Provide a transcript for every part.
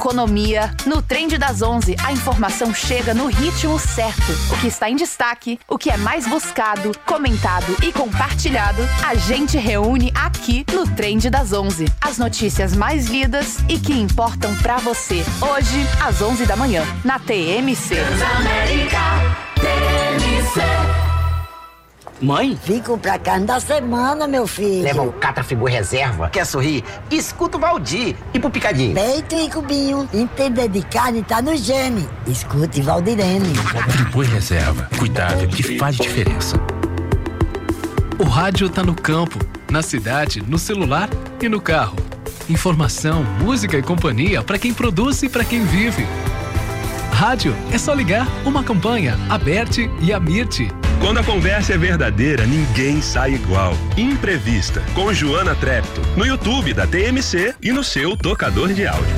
economia. No Trend das 11, a informação chega no ritmo certo. O que está em destaque, o que é mais buscado, comentado e compartilhado, a gente reúne aqui no Trend das 11. As notícias mais lidas e que importam pra você. Hoje, às 11 da manhã, na TMC. Transamérica, TMC. Mãe? Vim comprar carne da semana, meu filho. Leva um Catrafigu reserva. Quer sorrir? Escuta o Valdir. E pro picadinho? Peito e cubinho. Entender de carne tá no gene. Escute Valdirene. Friboi reserva. Cuidado que faz diferença. O rádio tá no campo, na cidade, no celular e no carro. Informação, música e companhia para quem produz e para quem vive. Rádio é só ligar uma campanha, a Berti e a Mirti. Quando a conversa é verdadeira, ninguém sai igual. Imprevista, com Joana Trepto, no YouTube da TMC e no seu tocador de áudio.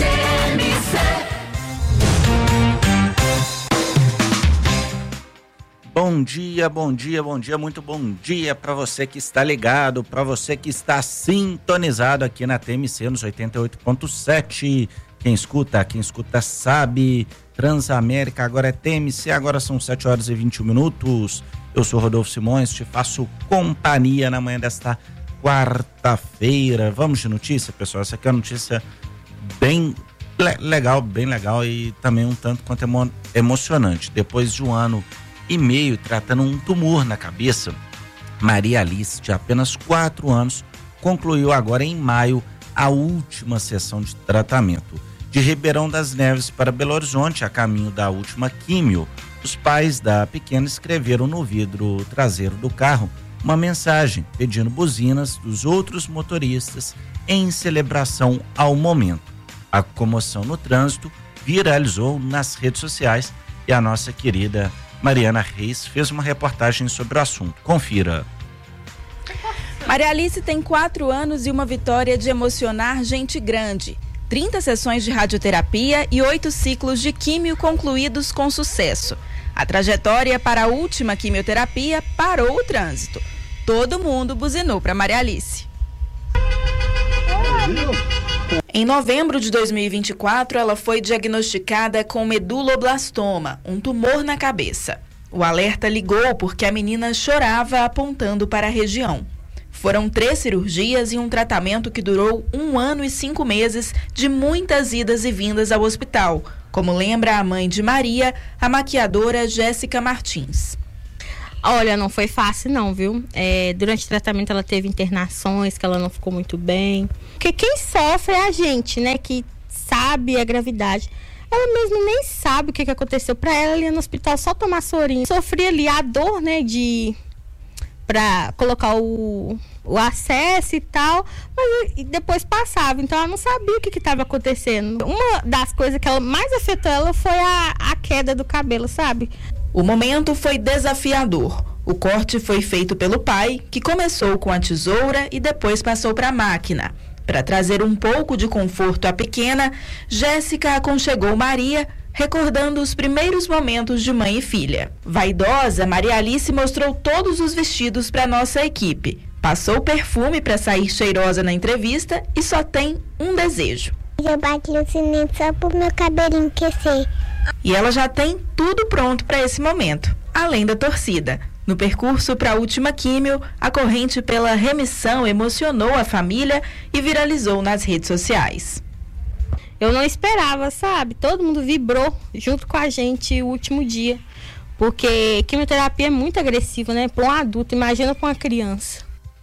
Bom dia, bom dia, bom dia, muito bom dia para você que está ligado, para você que está sintonizado aqui na TMC nos 88.7. Quem escuta sabe. Transamérica, agora é TMC, agora são 7 horas e 21 minutos. Eu sou Rodolfo Simões, te faço companhia na manhã desta quarta-feira. Vamos de notícia, pessoal? Essa aqui é uma notícia bem legal e também um tanto quanto emocionante. Depois de 1 ano e meio tratando um tumor na cabeça, Maria Alice, de apenas 4 anos, concluiu agora em maio a última sessão de tratamento. De Ribeirão das Neves para Belo Horizonte, a caminho da última químio, os pais da pequena escreveram no vidro traseiro do carro uma mensagem pedindo buzinas dos outros motoristas em celebração ao momento. A comoção no trânsito viralizou nas redes sociais e a nossa querida Mariana Reis fez uma reportagem sobre o assunto. Confira. Maria Alice tem 4 anos e uma vitória de emocionar gente grande. 30 sessões de radioterapia e 8 ciclos de químio concluídos com sucesso. A trajetória para a última quimioterapia parou o trânsito. Todo mundo buzinou para Maria Alice. Em novembro de 2024, ela foi diagnosticada com meduloblastoma, um tumor na cabeça. O alerta ligou porque a menina chorava apontando para a região. Foram 3 cirurgias e um tratamento que durou 1 ano e 5 meses de muitas idas e vindas ao hospital, como lembra a mãe de Maria, a maquiadora Jéssica Martins. Olha, não foi fácil não, viu? Durante o tratamento ela teve internações, que ela não ficou muito bem. Porque quem sofre é a gente, né? Que sabe a gravidade. Ela mesmo nem sabe o que aconteceu pra ela ali no hospital, só tomar sorinho. Sofria ali a dor, né, para colocar o acesso e tal, mas depois passava, então ela não sabia o que estava acontecendo. Uma das coisas que ela mais afetou ela foi a queda do cabelo, sabe? O momento foi desafiador. O corte foi feito pelo pai, que começou com a tesoura e depois passou para a máquina. Para trazer um pouco de conforto à pequena, Jéssica aconchegou Maria, recordando os primeiros momentos de mãe e filha. Vaidosa, Maria Alice mostrou todos os vestidos para nossa equipe. Passou perfume para sair cheirosa na entrevista e só tem um desejo. Eu bati no sininho só pro meu cabelinho crescer. E ela já tem tudo pronto para esse momento, além da torcida. No percurso para a última químio, a corrente pela remissão emocionou a família e viralizou nas redes sociais. Eu não esperava, sabe? Todo mundo vibrou junto com a gente o último dia. Porque quimioterapia é muito agressiva, né? Para um adulto, imagina para uma criança.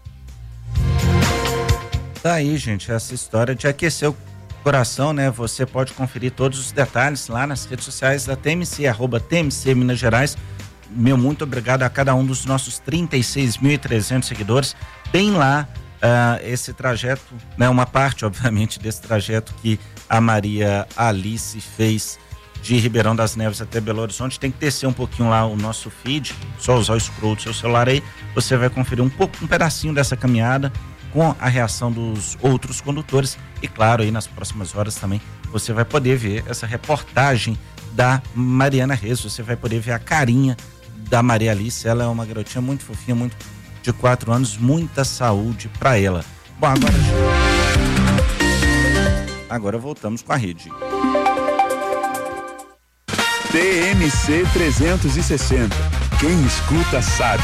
Tá aí, gente, essa história de aquecer o coração, né? Você pode conferir todos os detalhes lá nas redes sociais da TMC, @TMC Minas Gerais. Meu muito obrigado a cada um dos nossos 36.300 seguidores. Tem lá esse trajeto, né? Uma parte, obviamente, desse trajeto que a Maria Alice fez de Ribeirão das Neves até Belo Horizonte. Tem que descer um pouquinho lá o nosso feed, só usar o scroll do seu celular aí, você vai conferir um pedacinho dessa caminhada com a reação dos outros condutores e claro, aí nas próximas horas também você vai poder ver essa reportagem da Mariana Reis, você vai poder ver a carinha da Maria Alice. Ela é uma garotinha muito fofinha, muito de 4 anos, muita saúde para ela. Bom, agora voltamos com a rede. TMC 360. Quem escuta sabe.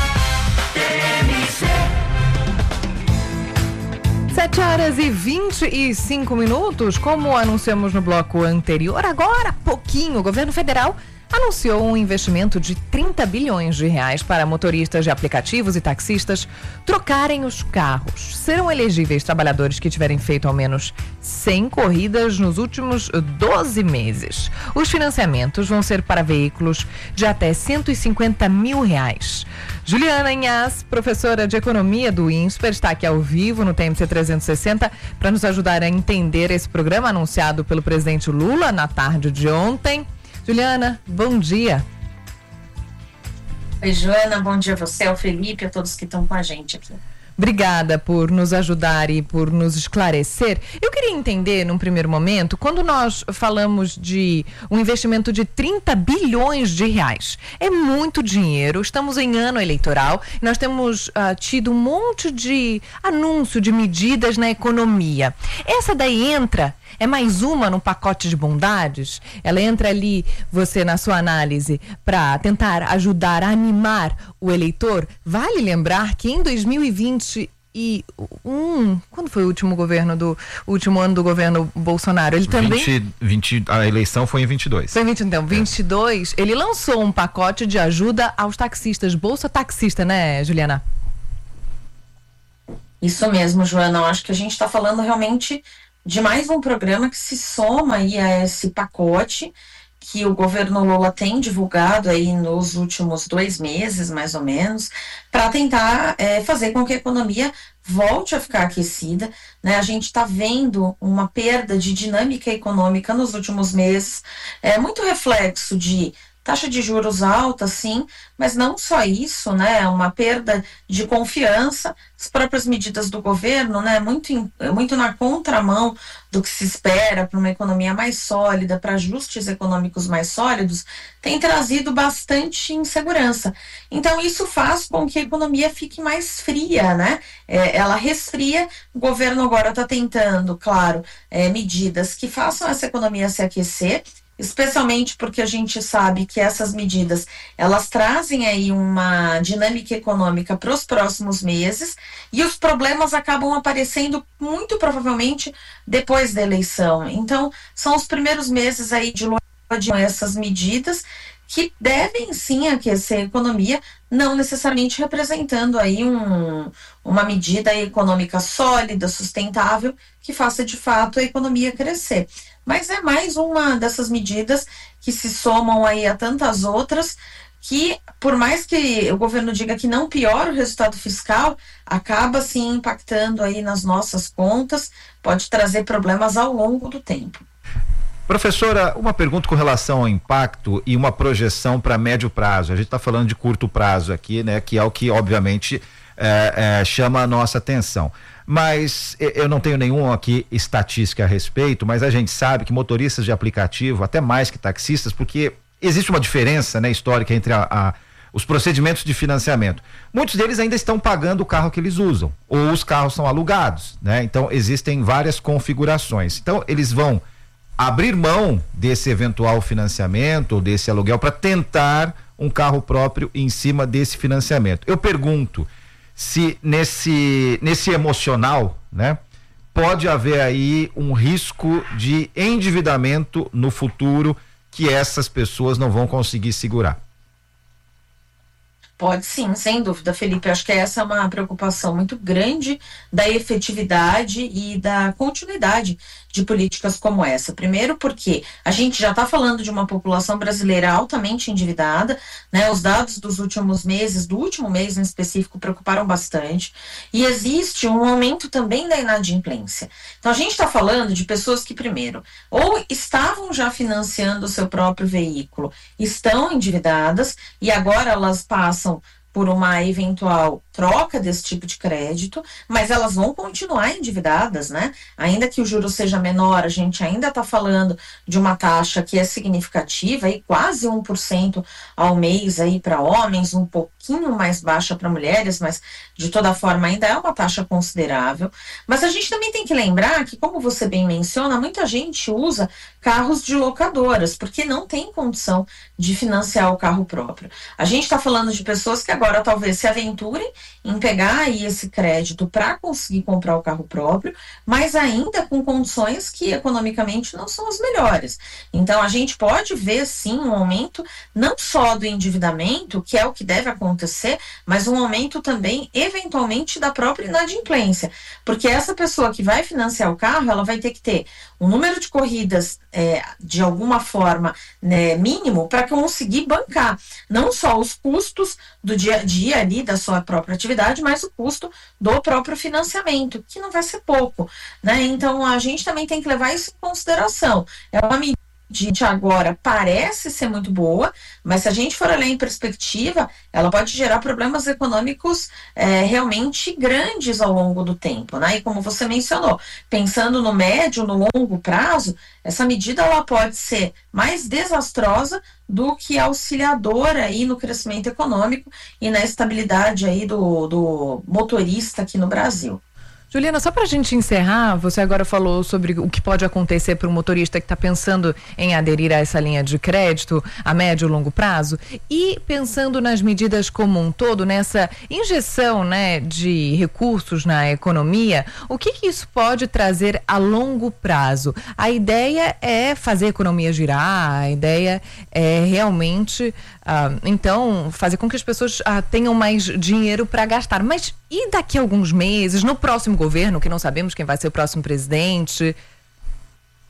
7h25. Como anunciamos no bloco anterior, agora há pouquinho o governo federal anunciou um investimento de 30 bilhões de reais para motoristas de aplicativos e taxistas trocarem os carros. Serão elegíveis trabalhadores que tiverem feito ao menos 100 corridas nos últimos 12 meses. Os financiamentos vão ser para veículos de até 150 mil reais. Juliana Inhas, professora de economia do INSPER, está aqui ao vivo no TMC 360 para nos ajudar a entender esse programa anunciado pelo presidente Lula na tarde de ontem. Juliana, bom dia. Oi, Joana, bom dia a você, ao Felipe, a todos que estão com a gente aqui. Obrigada por nos ajudar e por nos esclarecer. Eu queria entender, num primeiro momento, quando nós falamos de um investimento de 30 bilhões de reais. É muito dinheiro, estamos em ano eleitoral, nós temos tido um monte de anúncio de medidas na economia. Essa daí é mais uma no pacote de bondades? Ela entra ali, você na sua análise, para tentar ajudar a animar o eleitor? Vale lembrar que em 2021, quando foi o último ano do governo Bolsonaro? Ele também... a eleição foi em 22. Foi em 22, ele lançou um pacote de ajuda aos taxistas, Bolsa Taxista, né, Juliana? Isso mesmo, Joana, eu acho que a gente está falando realmente de mais um programa que se soma aí a esse pacote que o governo Lula tem divulgado aí nos últimos 2 meses, mais ou menos, para tentar fazer com que a economia volte a ficar aquecida, né? A gente está vendo uma perda de dinâmica econômica nos últimos meses, muito reflexo de taxa de juros alta, sim, mas não só isso, né? Uma perda de confiança, as próprias medidas do governo, né? Muito na contramão do que se espera para uma economia mais sólida, para ajustes econômicos mais sólidos, tem trazido bastante insegurança. Então, isso faz com que a economia fique mais fria, né? Ela resfria, o governo agora está tentando, claro, medidas que façam essa economia se aquecer, especialmente porque a gente sabe que essas medidas, elas trazem aí uma dinâmica econômica para os próximos meses e os problemas acabam aparecendo muito provavelmente depois da eleição. Então, são os primeiros meses aí de lua de essas medidas que devem sim aquecer a economia, não necessariamente representando aí uma medida econômica sólida, sustentável, que faça de fato a economia crescer. Mas é mais uma dessas medidas que se somam aí a tantas outras que, por mais que o governo diga que não piora o resultado fiscal, acaba sim impactando aí nas nossas contas, pode trazer problemas ao longo do tempo. Professora, uma pergunta com relação ao impacto e uma projeção para médio prazo. A gente está falando de curto prazo aqui, né? Que é o que obviamente chama a nossa atenção. Mas eu não tenho nenhuma aqui estatística a respeito, mas a gente sabe que motoristas de aplicativo, até mais que taxistas, porque existe uma diferença, né, histórica entre os procedimentos de financiamento. Muitos deles ainda estão pagando o carro que eles usam, ou os carros são alugados, né? Então existem várias configurações. Então eles vão abrir mão desse eventual financiamento ou desse aluguel para tentar um carro próprio em cima desse financiamento. Eu pergunto se nesse emocional, né, pode haver aí um risco de endividamento no futuro que essas pessoas não vão conseguir segurar. Pode sim, sem dúvida, Felipe. Eu acho que essa é uma preocupação muito grande da efetividade e da continuidade de políticas como essa. Primeiro porque a gente já está falando de uma população brasileira altamente endividada, né? Os dados dos últimos meses, do último mês em específico, preocuparam bastante. E existe um aumento também da inadimplência. Então a gente está falando de pessoas que, primeiro, ou estavam já financiando o seu próprio veículo, estão endividadas e agora elas passam por uma eventual troca desse tipo de crédito, mas elas vão continuar endividadas, né? Ainda que o juro seja menor, a gente ainda está falando de uma taxa que é significativa, aí quase 1% ao mês aí para homens, um pouquinho mais baixa para mulheres, mas de toda forma ainda é uma taxa considerável. Mas a gente também tem que lembrar que, como você bem menciona, muita gente usa carros de locadoras, porque não tem condição de financiar o carro próprio. A gente está falando de pessoas que agora talvez se aventurem em pegar aí esse crédito para conseguir comprar o carro próprio, mas ainda com condições que economicamente não são as melhores. Então a gente pode ver sim um aumento não só do endividamento, que é o que deve acontecer, mas um aumento também eventualmente da própria inadimplência, porque essa pessoa que vai financiar o carro, ela vai ter que ter um número de corridas de alguma forma, né, mínimo, para conseguir bancar não só os custos do dia a dia ali da sua própria atividade, mas o custo do próprio financiamento, que não vai ser pouco, né? Então a gente também tem que levar isso em consideração. É uma medida agora parece ser muito boa, mas se a gente for olhar em perspectiva, ela pode gerar problemas econômicos realmente grandes ao longo do tempo, né? E como você mencionou, pensando no médio, no longo prazo, essa medida ela pode ser mais desastrosa do que auxiliadora aí no crescimento econômico e na estabilidade aí do motorista aqui no Brasil. Juliana, só para a gente encerrar, você agora falou sobre o que pode acontecer para um motorista que está pensando em aderir a essa linha de crédito a médio e longo prazo, e pensando nas medidas como um todo, nessa injeção, né, de recursos na economia, o que isso pode trazer a longo prazo? A ideia é fazer a economia girar, a ideia é realmente, então, fazer com que as pessoas tenham mais dinheiro para gastar. Mas e daqui a alguns meses, no próximo governo, que não sabemos quem vai ser o próximo presidente,